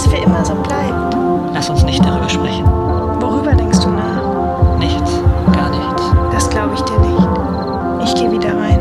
es für immer so bleibt. Lass uns nicht darüber sprechen. Worüber denkst du nach? Nichts, gar nichts. Das glaube ich dir nicht. Ich gehe wieder rein.